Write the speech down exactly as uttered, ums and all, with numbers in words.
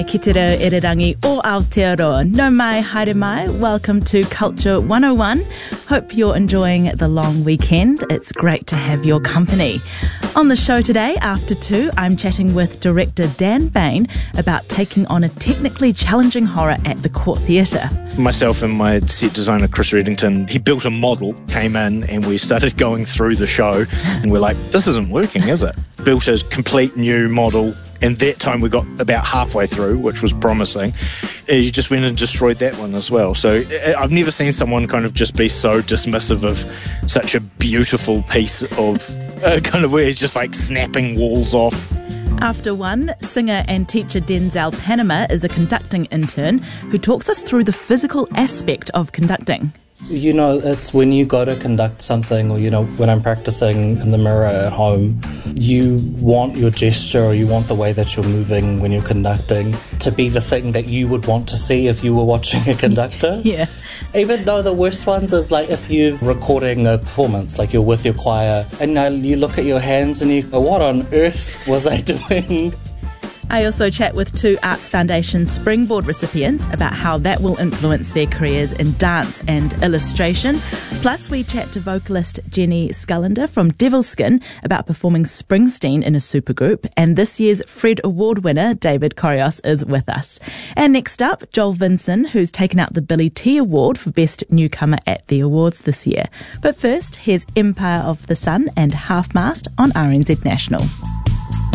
Ki te reo Irirangi o Aotearoa. No mai, haere mai. Welcome to Culture one oh one. Hope you're enjoying the long weekend. It's great to have your company. On the show today, after two, I'm chatting with director Dan Bain about taking on a technically challenging horror at the Court Theatre. Myself and my set designer, Chris Reddington, he built a model, came in, and we started going through the show, and we're like, this isn't working, is it? Built a complete new model. And that time we got about halfway through, which was promising. He just went and destroyed that one as well. So I've never seen someone kind of just be so dismissive of such a beautiful piece of uh, kind of where he's just like snapping walls off. After one, singer and teacher Denzel Panama is a conducting intern who talks us through the physical aspect of conducting. You know, it's when you go to conduct something, or, you know, when I'm practicing in the mirror at home, you want your gesture or you want the way that you're moving when you're conducting to be the thing that you would want to see if you were watching a conductor. Yeah. Even though the worst ones is like if you're recording a performance, like you're with your choir, and now you look at your hands and you go, what on earth was I doing? I also chat with two Arts Foundation Springboard recipients about how that will influence their careers in dance and illustration. Plus, we chat to vocalist Jenny Scullender from Devilskin about performing Springsteen in a supergroup. And this year's Fred Award winner, David Corrios, is with us. And next up, Joel Vinson, who's taken out the Billy T Award for Best Newcomer at the awards this year. But first, here's Empire of the Sun and Half Mast on R N Z National.